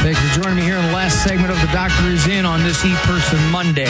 Thanks for joining me here in the last segment of The Doctor Is In on this E-Person Monday.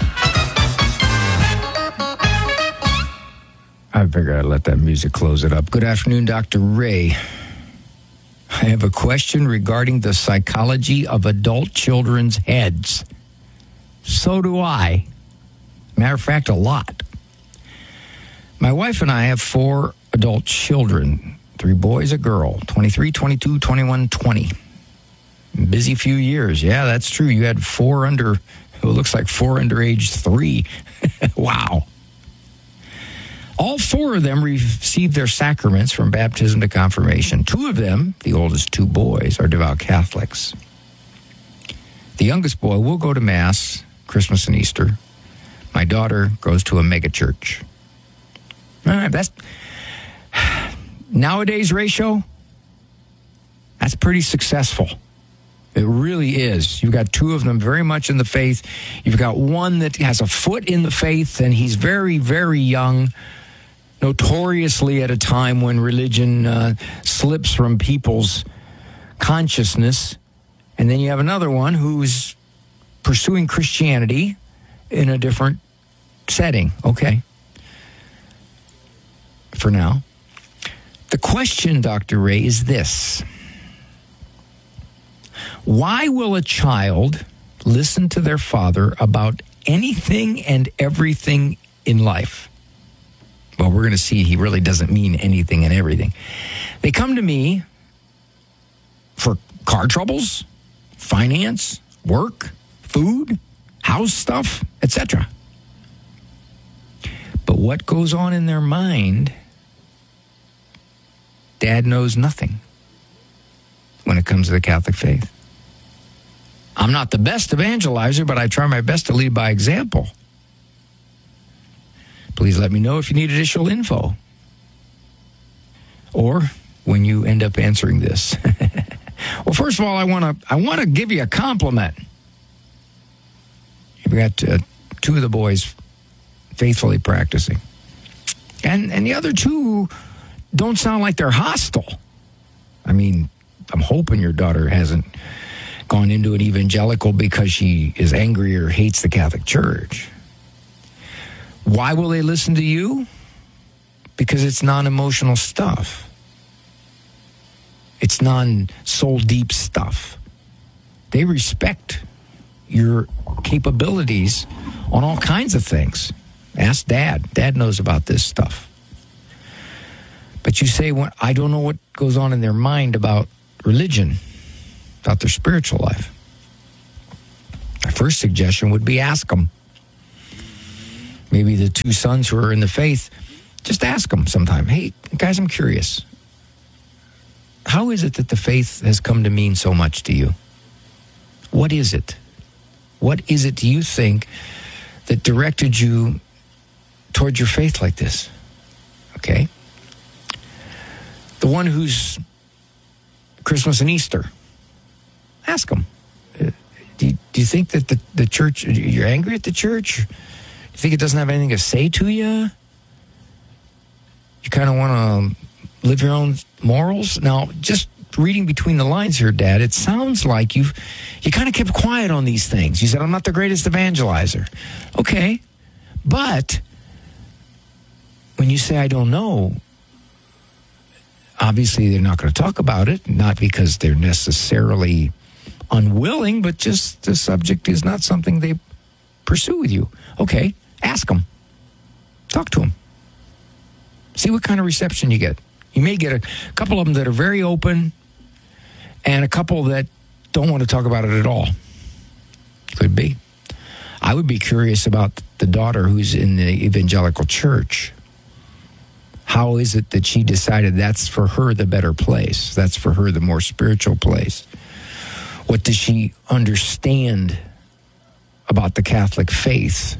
I figured I'd let that music close it up. Good afternoon, Dr. Ray. I have a question regarding the psychology of adult children's heads. So do I. Matter of fact, a lot. My wife and I have 4 adult children, 3 boys, a girl, 23, 22, 21, 20. Busy few years. Yeah, that's true. You had 4 under, it looks like 4 under age 3. Wow. All 4 of them received their sacraments from baptism to confirmation. 2 of them, the oldest 2 boys, are devout Catholics. The youngest boy will go to Mass, Christmas and Easter. My daughter goes to a megachurch. All right, that's nowadays ratio. That's pretty successful. It really is. You've got 2 of them very much in the faith. You've got one that has a foot in the faith, and he's very, very young, notoriously at a time when religion slips from people's consciousness. And then you have another one who's pursuing Christianity in a different setting. Okay. For now. The question, Dr. Ray, is this. Why will a child listen to their father about anything and everything in life? Well, we're going to see he really doesn't mean anything and everything. They come to me for car troubles, finance, work, food, house stuff, etc. But what goes on in their mind, Dad knows nothing when it comes to the Catholic faith. I'm not the best evangelizer, but I try my best to lead by example. Please let me know if you need additional info. Or when you end up answering this. Well, first of all, I want to give you a compliment. You've got 2 of the boys faithfully practicing. And the other 2 don't sound like they're hostile. I mean, I'm hoping your daughter hasn't gone into an evangelical because she is angry or hates the Catholic Church. Why will they listen to you? Because it's non-emotional stuff. It's non-soul deep stuff. They respect your capabilities on all kinds of things. Ask Dad. Dad knows about this stuff. But you say, well, I don't know what goes on in their mind about religion, about their spiritual life. My first suggestion would be ask them. Maybe the 2 sons who are in the faith, just ask them sometime. Hey, guys, I'm curious. How is it that the faith has come to mean so much to you? What is it? What is it, do you think, that directed you toward your faith like this? Okay? The one who's Christmas and Easter, ask them. Do you think that the church, you're angry at the church? You think it doesn't have anything to say to you? You kind of want to live your own morals? Now, just reading between the lines here, Dad, it sounds like you kind of kept quiet on these things. You said, I'm not the greatest evangelizer. Okay, but when you say, I don't know, obviously they're not going to talk about it, not because they're necessarily unwilling, but just the subject is not something they pursue with you. Okay, ask them. Talk to them. See what kind of reception you get. You may get a couple of them that are very open and a couple that don't want to talk about it at all. Could be. I would be curious about the daughter who's in the evangelical church. How is it that she decided that's for her the better place? That's for her the more spiritual place. What does she understand about the Catholic faith?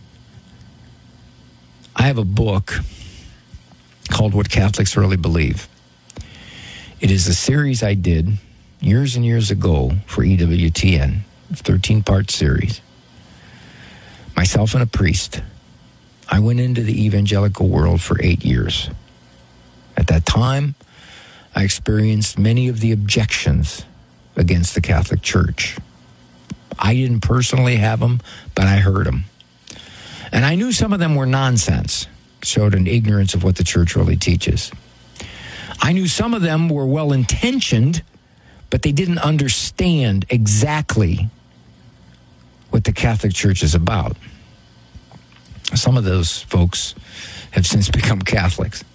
I have a book called What Catholics Really Believe. It is a series I did years and years ago for EWTN, a 13-part series. Myself and a priest. I went into the evangelical world for 8 years. At that time, I experienced many of the objections against the Catholic Church. I didn't personally have them, but I heard them. And I knew some of them were nonsense, showed an ignorance of what the church really teaches. I knew some of them were well-intentioned, but they didn't understand exactly what the Catholic Church is about. Some of those folks have since become Catholics.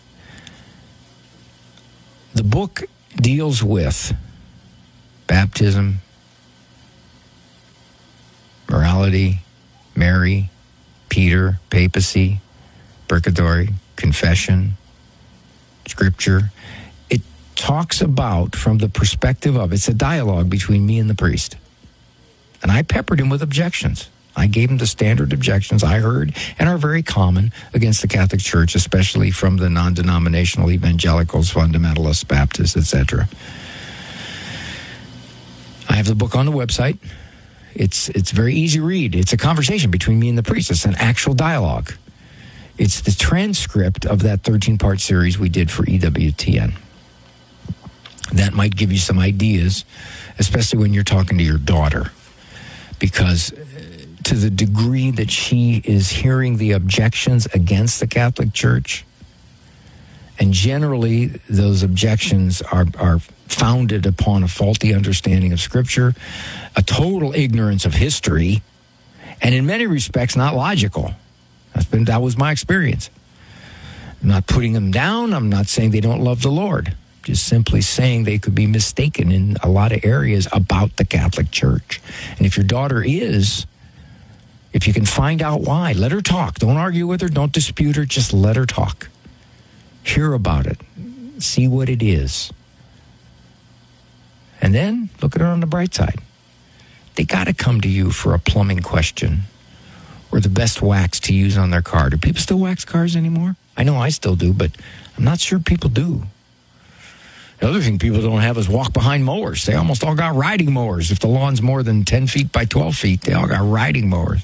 The book deals with baptism, morality, Mary, Peter, papacy, purgatory, confession, scripture. It talks about, from the perspective of, it's a dialogue between me and the priest. And I peppered him with objections. I gave him the standard objections I heard and are very common against the Catholic Church, especially from the non-denominational evangelicals, fundamentalists, Baptists, etc. I have the book on the website. It's very easy to read. It's a conversation between me and the priest. It's an actual dialogue. It's the transcript of that 13-part series we did for EWTN. That might give you some ideas, especially when you're talking to your daughter, because to the degree that she is hearing the objections against the Catholic Church, and generally those objections are founded upon a faulty understanding of Scripture, a total ignorance of history, and in many respects not logical. That was my experience. I'm not putting them down. I'm not saying they don't love the Lord. Just simply saying they could be mistaken in a lot of areas about the Catholic Church. And if your daughter is, if you can find out why, let her talk. Don't argue with her. Don't dispute her. Just let her talk. Hear about it. See what it is. And then look at it on the bright side. They got to come to you for a plumbing question or the best wax to use on their car. Do people still wax cars anymore? I know I still do, but I'm not sure people do. The other thing people don't have is walk-behind mowers. They almost all got riding mowers. If the lawn's more than 10 feet by 12 feet, they all got riding mowers.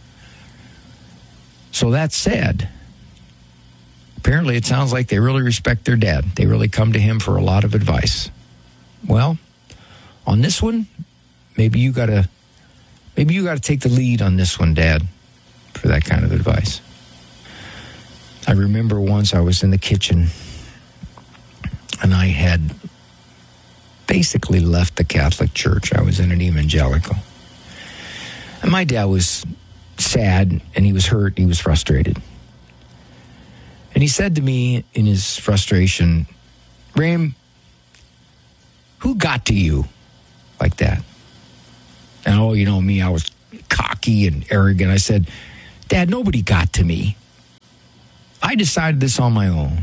So that said, apparently it sounds like they really respect their dad. They really come to him for a lot of advice. Well, on this one, maybe you gotta take the lead on this one, Dad, for that kind of advice. I remember once I was in the kitchen and I had basically left the Catholic Church. I was in an evangelical. And my dad was sad and he was hurt. He was frustrated. And he said to me in his frustration, "Ram, who got to you like that?" And oh, you know me, I was cocky and arrogant. I said, "Dad, nobody got to me. I decided this on my own."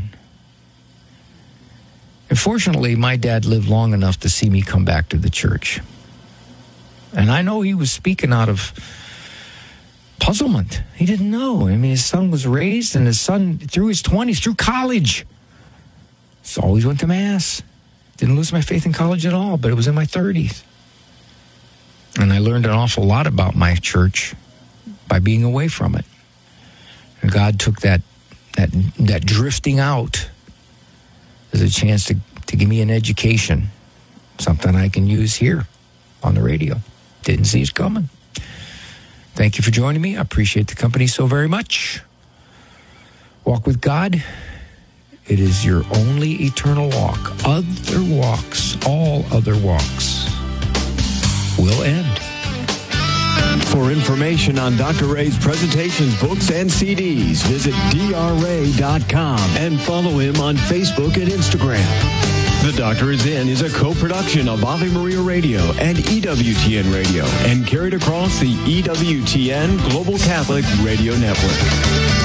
And fortunately, my dad lived long enough to see me come back to the church. And I know he was speaking out of puzzlement. He didn't know. I mean, his son was raised, and his son, through his 20s, through college, so always went to Mass. Didn't lose my faith in college at all, but it was in my 30s. And I learned an awful lot about my church by being away from it. And God took that drifting out as a chance to give me an education, something I can use here on the radio. Didn't see it coming. Thank you for joining me. I appreciate the company so very much. Walk with God. It is your only eternal walk. Other walks, all other walks, will end. For information on Dr. Ray's presentations, books, and CDs, visit drray.com and follow him on Facebook and Instagram. The Doctor Is In is a co-production of Ave Maria Radio and EWTN Radio and carried across the EWTN Global Catholic Radio Network.